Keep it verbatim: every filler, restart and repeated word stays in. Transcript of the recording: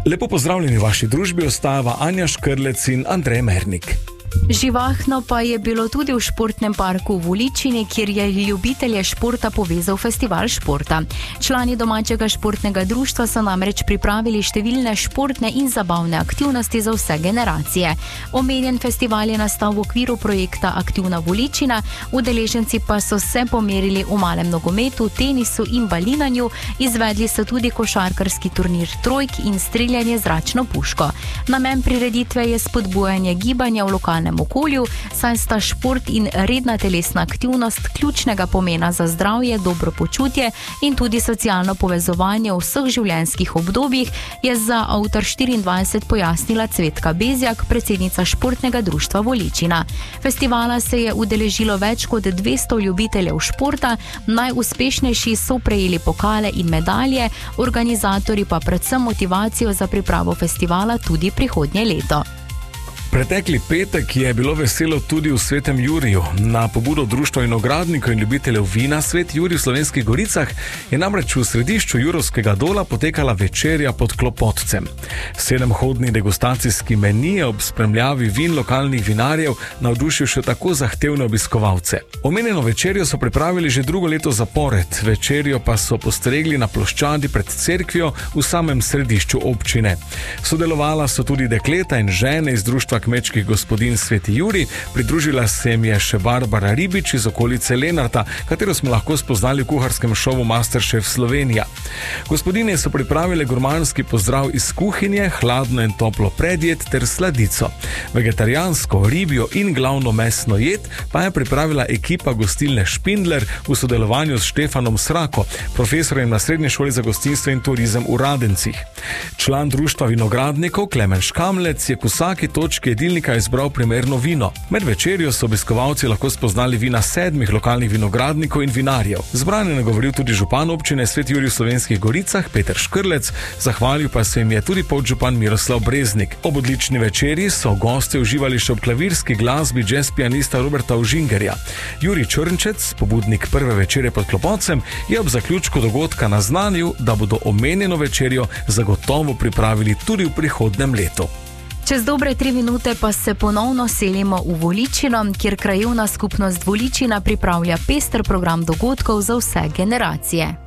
Lepo pozdravljeni v vaši družbi, ostajava Anja Škrlec in Andrej Mernik. Živahno pa je bilo tudi v športnem parku v Voličini, kjer je ljubitelje športa povezal festival športa. Člani domačega športnega društva so namreč pripravili številne športne in zabavne aktivnosti za vse generacije. Omenjen festival je nastal v okviru projekta Aktivna Voličina, udeleženci pa so se pomerili v malem nogometu, tenisu in balinanju, izvedli so tudi košarkarski turnir trojk in streljanje zračno puško. Namen prireditve je spodbujanje gibanja v lokalnem okolju, saj sta šport in redna telesna aktivnost ključnega pomena za zdravje, dobro počutje in tudi socialno povezovanje v vseh življenjskih obdobjih, je za Avtor štiriindvajset pojasnila Cvetka Bezjak, predsednica športnega društva Voličina. Festivala se je udeležilo več kot dvesto ljubiteljev športa, najuspešnejši so prejeli pokale in medalje, organizatorji pa predvsem motivacijo za pripravo festivala tudi prihodnje leto. Pretekli petek je bilo veselo tudi v Svetem Juriju. Na pobudo Društva vinogradnikov in ljubiteljev vina Svet Jurij v Slovenskih Goricah je namreč v središču Jurovskega dola potekala večerja pod klopotcem. Sedemhodni degustacijski meni je ob spremljavi vin lokalnih vinarjev navdušil še tako zahtevne obiskovalce. Omenjeno večerjo so pripravili že drugo leto zapored, večerjo pa so postregli na ploščadi pred cerkvijo v samem središču občine. Sodelovala so tudi dekleta in žene iz Društva kmečkih gospodin Sveti Jurij, pridružila se jim je še Barbara Ribič iz okolice Lenarta, katero smo lahko spoznali v kuharskem šovu Masterchef Slovenija. Gospodinje so pripravile gurmanski pozdrav iz kuhinje, hladno in toplo predjed ter sladico. Vegetarijansko, ribjo in glavno mesno jed pa je pripravila ekipa gostilne Špindler v sodelovanju s Štefanom Srako, profesorjem na Srednji šoli za gostinstvo in turizem v Radencih. Član Društva vinogradnikov Klemen Škamlec je k vsaki točki jedilnika izbral primerno vino. Med večerjo so obiskovalci lahko spoznali vina sedmih lokalnih vinogradnikov in vinarjev. Zbrane je nagovoril tudi župan občine Sveti Jurij v Slovenskih Goricah Peter Škrlec, zahvalil pa se jim je tudi podžupan Miroslav Breznik. Ob odlični večerji so gostje uživali še ob klavirski glasbi jazz pianista Roberta Užingerja. Jurij Črnčec, pobudnik prve večerje pod klopotcem, je ob zaključku dogodka naznanil, da bodo omenjeno večerjo zagotovo pripravili tudi v prihodnjem letu. Čez dobre tri minute pa se ponovno selimo v Voličino, kjer krajevna skupnost Voličina pripravlja pester program dogodkov za vse generacije.